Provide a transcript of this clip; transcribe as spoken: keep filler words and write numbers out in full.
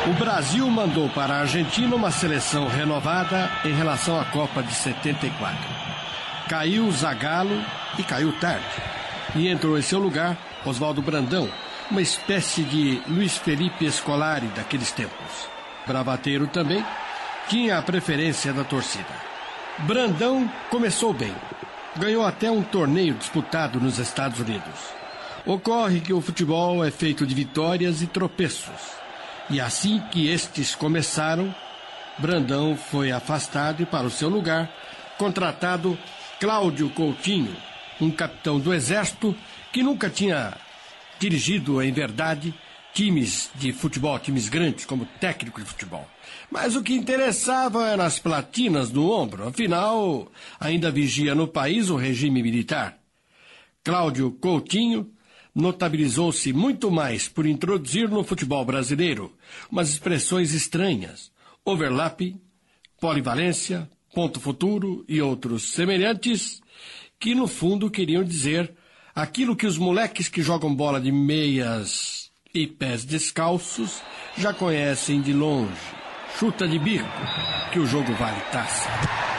O Brasil mandou para a Argentina uma seleção renovada em relação à Copa de setenta e quatro. Caiu Zagallo e caiu tarde. E entrou em seu lugar Oswaldo Brandão, uma espécie de Luiz Felipe Scolari daqueles tempos. Bravateiro também, tinha a preferência da torcida. Brandão começou bem. Ganhou até um torneio disputado nos Estados Unidos. Ocorre que o futebol é feito de vitórias e tropeços. E assim que estes começaram, Brandão foi afastado e para o seu lugar, contratado Cláudio Coutinho, um capitão do Exército que nunca tinha dirigido, em verdade, times de futebol, times grandes, como técnico de futebol. Mas o que interessava eram as platinas no ombro, afinal, ainda vigia no país o regime militar. Cláudio Coutinho notabilizou-se muito mais por introduzir no futebol brasileiro umas expressões estranhas, overlap, polivalência, ponto futuro e outros semelhantes, que no fundo queriam dizer aquilo que os moleques que jogam bola de meias e pés descalços já conhecem de longe. Chuta de bico, que o jogo vale taça.